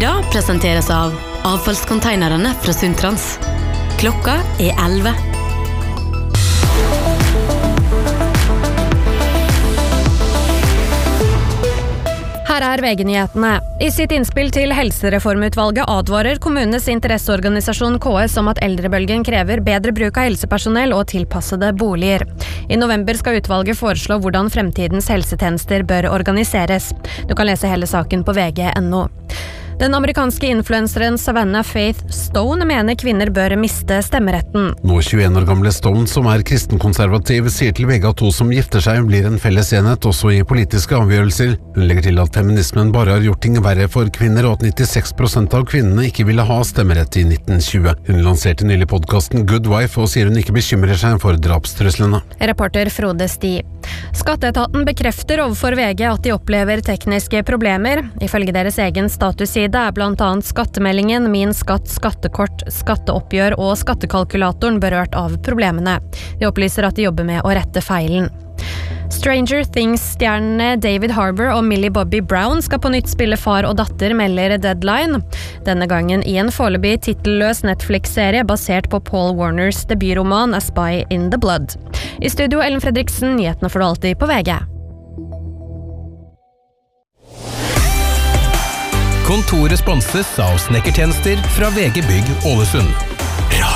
Nyheter presenteres av avfallskonteinerne fra Suntrans. Klokka 11. Her VG-nyhetene. I sitt innspill til Helsereformutvalget advarer kommunenes interesseorganisasjon KS om at eldrebølgen krever bedre bruk av helsepersonell og tilpassede boliger. I november skal utvalget foreslå hvordan fremtidens helsetjenester bør organiseres. Du kan lese hele saken på vg.no. Den amerikanske influenseren Savannah Faith Stone mener kvinner bør miste stemmeretten. Nå 21 år gamle Stone, som kristenkonservativ, sier til VG at to som gifter seg blir en felles enhet også i politiske avgjørelser. Hun legger til at feminismen bare har gjort ting verre for kvinner, og at 96% av kvinnene ikke ville ha stemmerett i 1920. Hun lanserte nylig podcasten Good Wife og sier hun ikke bekymrer seg for drapstruslene. Reporter Frode Sti. Skatteetaten bekrefter overfor VG at de opplever tekniske problemer. Ifølge deres egen statusside blant annet skattemeldingen, Min skatt, skattekort, skatteoppgjør og skattekalkulatoren berørt av problemene. De opplyser at de jobber med å rette feilen. Stranger Things-stjernene David Harbour og Millie Bobby Brown skal på nytt spille far og datter, melder Deadline. Denne gangen i en foreløpig titelløs Netflix-serie basert på Paul Warners debutroman A Spy in the Blood. I studio Ellen Fredriksen, nyhetene får du alltid på VG. Kontoret sponses av snekkertjenester fra VG Bygg Ålesund.